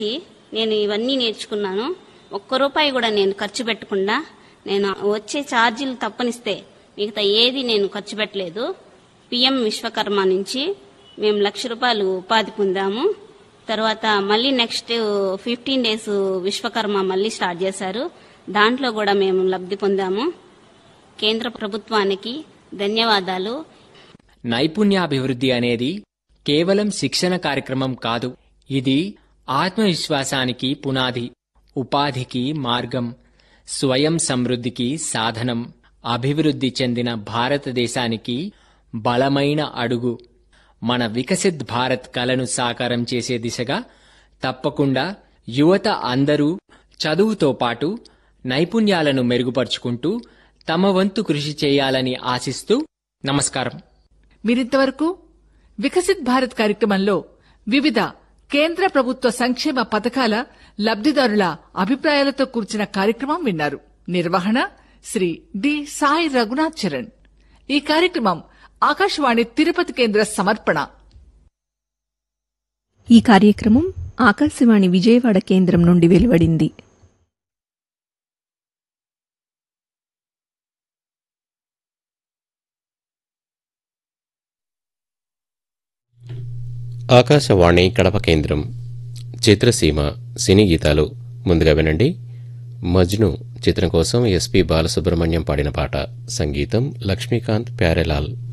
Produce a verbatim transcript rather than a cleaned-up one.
నేను ఇవన్నీ నేర్చుకున్నాను. ఒక్క రూపాయి కూడా నేను ఖర్చు పెట్టకుండా, నేను వచ్చే ఛార్జీలు తప్పనిస్తే మిగతా ఏది నేను ఖర్చు పెట్టలేదు. పిఎం విశ్వకర్మ నుంచి మేము లక్ష రూపాయలు ఉపాధి పొందాము. తర్వాత మళ్ళీ నెక్స్ట్ ఫిఫ్టీన్ డేస్ విశ్వకర్మ మళ్ళీ స్టార్ట్ చేశారు. దాంట్లో కూడా మేము లబ్ధి పొందాము. కేంద్ర ప్రభుత్వానికి ధన్యవాదాలు. నైపుణ్యాభివృద్ధి అనేది కేవలం శిక్షణ కార్యక్రమం కాదు, ఇది ఆత్మవిశ్వాసానికి పునాది, ఉపాధికి మార్గం, స్వయం సమృద్ధికి సాధనం, అభివృద్ధి చెందిన భారతదేశానికి బలమైన అడుగు. మన వికసిత్ భారత్ కలను సాకారం చేసే దిశగా తప్పకుండా యువత అందరూ చదువుతో పాటు నైపుణ్యాలను మెరుగుపరుచుకుంటూ తమ వంతు కృషి చేయాలని ఆశిస్తూ నమస్కారం. మీరింతవరకు వికసిత్ భారత్ కార్యక్రమంలో వివిధ కేంద్ర ప్రభుత్వ సంక్షేమ పథకాల లబ్దిదారుల అభిప్రాయాలతో కూర్చిన కార్యక్రమం విన్నారు. నిర్వహణ శ్రీ డి సాయి రఘునాథ్ చరణ్. ఈ కార్యక్రమం ఆకాశవాణి తిరుపతి కేంద్ర సమర్పణ. ఈ కార్యక్రమం ఆకాశవాణి విజయవాడ కేంద్రం నుండి వెలువడింది. ఆకాశవాణి కడప కేంద్రం. చిత్రసీమ సినీ గీతాలు. ముందుగా వినండి. మజ్ను చిత్రం కోసం ఎస్పి బాలసుబ్రహ్మణ్యం పాడిన పాట. సంగీతం లక్ష్మీకాంత్ ప్యారెలాల్.